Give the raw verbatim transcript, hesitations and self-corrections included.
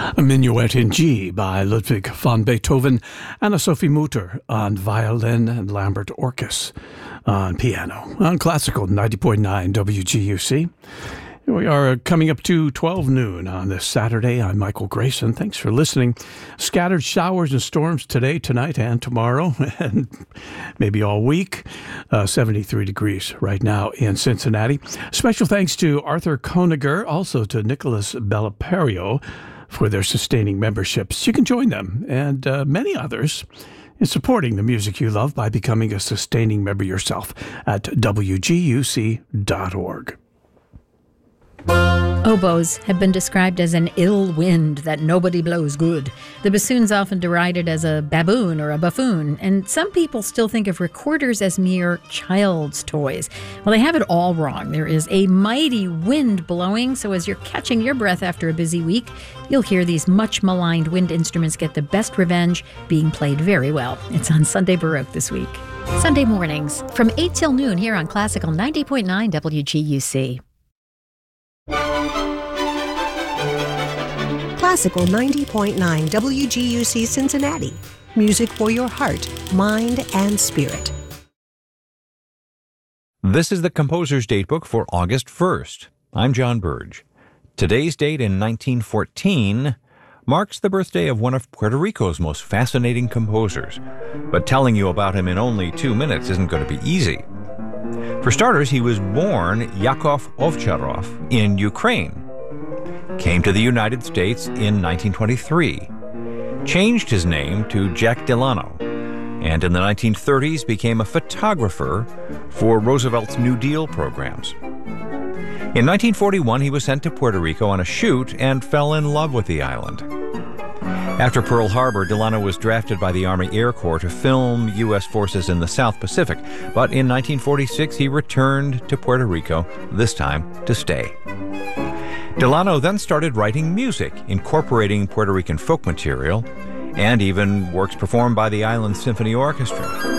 A Minuet in G by Ludwig van Beethoven, Anna-Sophie Mutter on violin, and Lambert Orkes on piano. On Classical ninety point nine W G U C. We are coming up to twelve noon on this Saturday. I'm Michael Grayson. Thanks for listening. Scattered showers and storms today, tonight, and tomorrow, and maybe all week. Uh, seventy-three degrees right now in Cincinnati. Special thanks to Arthur Koniger, also to Nicholas Bellaperio for their sustaining memberships. You can join them and uh, many others in supporting the music you love by becoming a sustaining member yourself at W G U C dot org. Oboes have been described as an ill wind that nobody blows good. The bassoon's often derided as a baboon or a buffoon, and some people still think of recorders as mere child's toys. Well, they have it all wrong. There is a mighty wind blowing, so as you're catching your breath after a busy week, you'll hear these much maligned wind instruments get the best revenge, being played very well. It's on Sunday Baroque this week. Sunday mornings from eight till noon here on Classical ninety point nine W G U C. Classical ninety point nine W G U C Cincinnati. Music for your heart, mind, and spirit. This is the Composer's Datebook for August first. I'm John Burge. Today's date in nineteen fourteen marks the birthday of one of Puerto Rico's most fascinating composers. But telling you about him in only two minutes isn't going to be easy. For starters, he was born Yakov Ovcharov in Ukraine. Came to the United States in nineteen twenty-three, changed his name to Jack Delano, and in the nineteen thirties became a photographer for Roosevelt's New Deal programs. In nineteen forty-one, he was sent to Puerto Rico on a shoot and fell in love with the island. After Pearl Harbor, Delano was drafted by the Army Air Corps to film U S forces in the South Pacific, but in nineteen forty-six he returned to Puerto Rico, this time to stay. Delano then started writing music, incorporating Puerto Rican folk material, and even works performed by the island's symphony orchestra.